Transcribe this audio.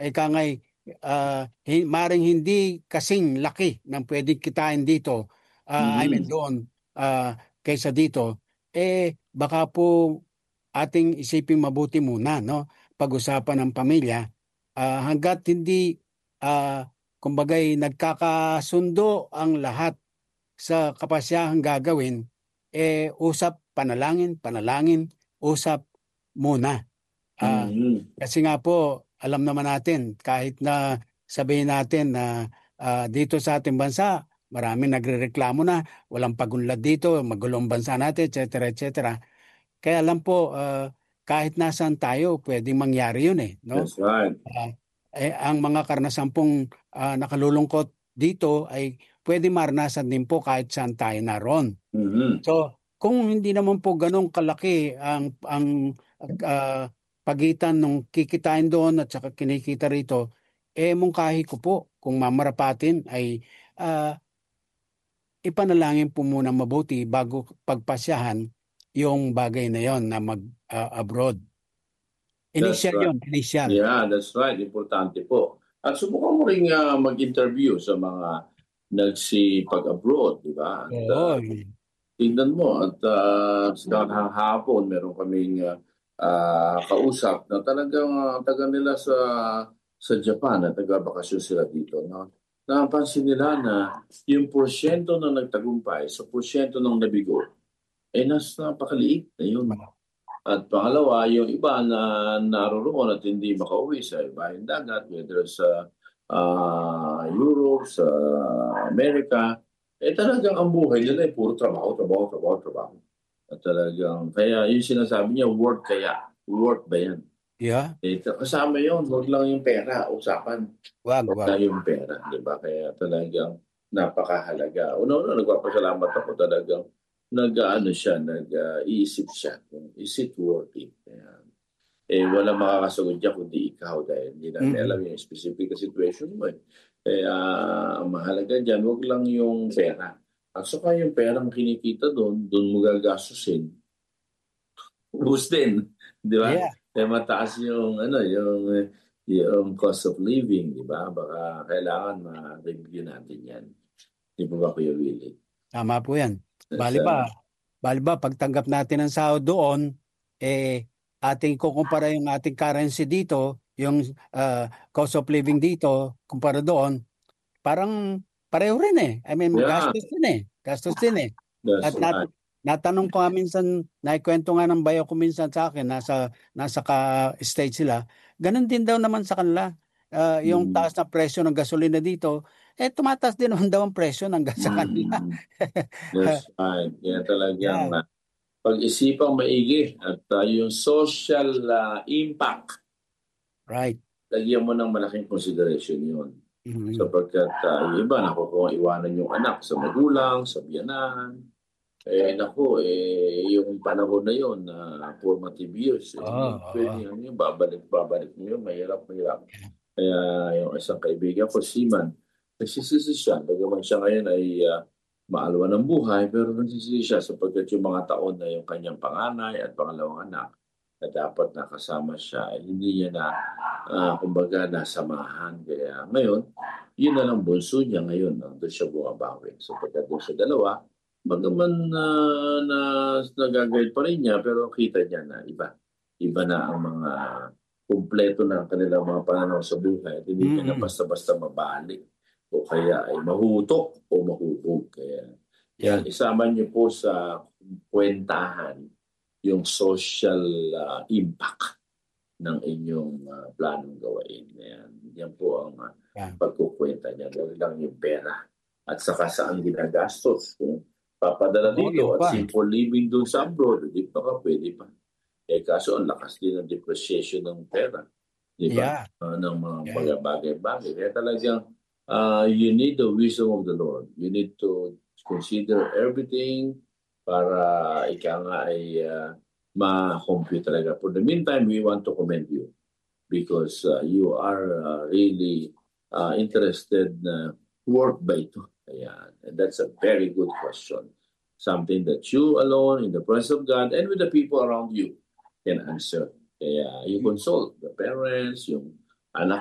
kangay maring hindi kasing laki ng pwedeng kitain dito, I mean Mhm. doon, kaysa dito, baka po ating isiping mabuti muna, no? Pag-usapan ng pamilya, hanggat hindi, kumbagay, nagkakasundo ang lahat sa kapasyahang gagawin, usap, panalangin, panalangin, usap muna. Ah, Mhm. Kasi nga po, alam naman natin, kahit na sabihin natin na dito sa ating bansa, maraming nagrereklamo na, walang pagunlad dito, magulong bansa natin, etc., etc. Kaya alam po, kahit nasaan tayo, pwedeng mangyari yun no? That's right. Ah, ang mga karanasampung nakalulungkot dito ay pwede maranasan din po kahit saan tayo naroon. Mhm. So, kung hindi naman po ganong kalaki ang ah, pagitan ng kikitain doon at saka kinikita rito, mungkahi ko po kung mamarapatin ay ah, ipanalangin po muna mabuti bago pagpasyahan yung bagay na yon na mag-abroad. That's Initial right. yon, initial. Yeah, that's right. Importante po. At subukan mo ring mag-interview sa mga nagsipag-abroad, di ba? At Oo. tingnan mo, at sa hapon, meron kaming kausap na talagang taga nila sa Japan at nagbabakasyon sila dito. No? Napansin nila na yung porsyento na nagtagumpay sa porsyento ng nabigo, nas napakaliit na yun. At pangalawa, yung iba na naroroon at hindi makauwi sa ibahin dagat, whether sa Europe, sa Amerika, talagang ang buhay nila ay puro trabaho, trabaho, trabaho, trabaho. At talagang, kaya yung sinasabi niya, work kaya. Work ba yan? Yeah, Kasama yun, huwag lang yung pera, usapan. wag, Huwag wag. na yung pera, di ba? Kaya talagang napakahalaga. Una-una, nagpapasalamat ako talagang nag-ano siya, nag-iisip siya. Is it worth it? Ayan. Wala makakasagot niya kundi ikaw dahil hindi namin alam Mm-mm. yung specific na situation mo. Kaya ang mahalaga dyan, huwag lang yung pera. At saka yung perang kinikita doon, doon mo gagastusin. Ubus din, di ba? Yeah, Kaya mataas yung yung cost of living, di ba? Baka kailangan ma-review natin 'yan. Di ba Kuya Willie? tama po yan. Bali Sa ba, bali ba, pagtanggap natin ng sahod doon, ating kukumpara yung ating currency dito, yung cost of living dito, kumpara doon, parang pareho rin I mean, yeah, gastos din Gastos din that's At right. natanong ko nga minsan, naikwento nga ng bayo ko minsan sa akin, nasa ka-stage sila, ganun din daw naman sa kanila. Yung Mm, taas na presyo ng gasolina dito, tumataas din naman daw ang presyo ng gas sa kanila. mm, that's right. Kaya talagang Yeah, pag-isipang maigi at yung social impact, right. lagyan mo ng malaking consideration yun. Mhm. Sapagkat yung iba, nakukuha iwanan yung anak sa magulang, sa biyanan. Naku, yung panahon na yun, formative years, Oo, hindi oo. pwede yung babalik mo yun, mahirap, mahirap. Kaya yung isang kaibigan ko, Seaman, nagsisisi siya. Bagaman siya ngayon ay maalwa ng buhay, pero nagsisisi siya sapagkat yung mga taon na yung kanyang panganay at pangalawang anak na dapat nakasama siya, ay hindi niya na, kumbaga, nasamahan. Kaya ngayon, yun na lang bunso niya ngayon, doon siya bumabawi. Sapagkat doon sa dalawa, bagaman na nagagayad pa rin niya, pero kita niya na iba. Iba na ang mga kumpleto na ang kanilang mga pananaw sa buhay at hindi ka na Mhm. basta-basta mabalik o kaya ay mahutok o mahubog. Kaya yan, Yeah. isama niyo po sa kwentahan yung social impact ng inyong planong gawain. Yan, yan po ang Yeah. pagkukwenta niya. Huwag lang yung pera. At saka saan ginagastos. Kung papadala Oo, yun dito at pa. simple living doon sa abroad, di pa ka pwede pa. Kaso ang lakas din ng depreciation ng pera. Di ba? Yeah. Ng mga Yeah. bagay-bagay. Kaya talagang you need the wisdom of the Lord. You need to consider everything para ika nga ay ma-compute talaga. For the meantime, we want to commend you because you are really interested na work ba ito? Ayan. And that's a very good question. Something that you alone in the presence of God and with the people around you can answer. Kaya you consult the parents, yung